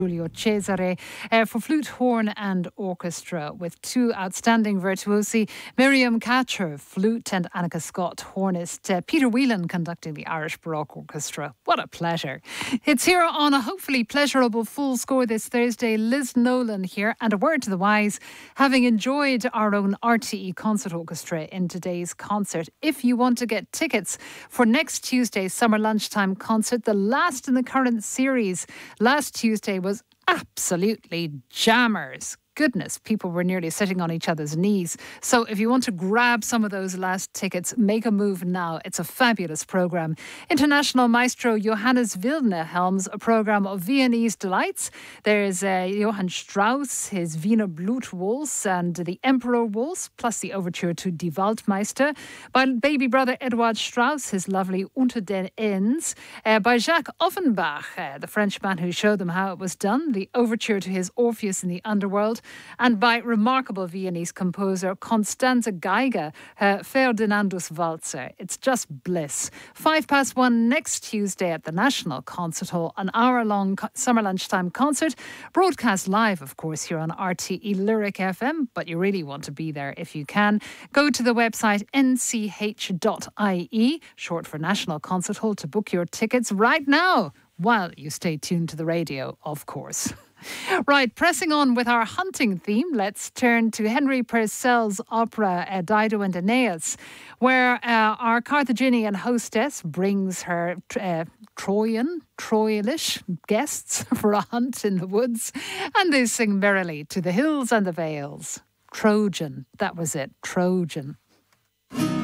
Giulio Cesare for flute, horn and orchestra with two outstanding virtuosi, Miriam Catcher, flute, and Annika Scott, hornist. Peter Whelan conducting the Irish Baroque Orchestra. What a pleasure. It's here on a hopefully pleasurable full score this Thursday. Liz Nolan here, and a word to the wise, having enjoyed our own RTE Concert Orchestra in today's concert. If you want to get tickets for next Tuesday's summer lunchtime concert, the last in the current series, last Tuesday was absolutely jammers. Goodness, people were nearly sitting on each other's knees. So if you want to grab some of those last tickets, make a move now. It's a fabulous programme. International maestro Johannes Wilde helms a programme of Viennese delights. There's Johann Strauss, his Wiener Blut Waltz and the Emperor Waltz, plus the overture to Die Waldmeister. By baby brother Edouard Strauss, his lovely Unter den Enns. By Jacques Offenbach, the Frenchman who showed them how it was done, the overture to his Orpheus in the Underworld. And by remarkable Viennese composer Constanze Geiger, Ferdinandus Walzer. It's just bliss. 1:05 next Tuesday at the National Concert Hall, an hour-long summer lunchtime concert, broadcast live, of course, here on RTE Lyric FM, but you really want to be there if you can. Go to the website nch.ie, short for National Concert Hall, to book your tickets right now, while you stay tuned to the radio, of course. Right, pressing on with our hunting theme, let's turn to Henry Purcell's opera Dido and Aeneas, where our Carthaginian hostess brings her Troilish guests for a hunt in the woods, and they sing merrily to the hills and the vales. Trojan, that was it, Trojan.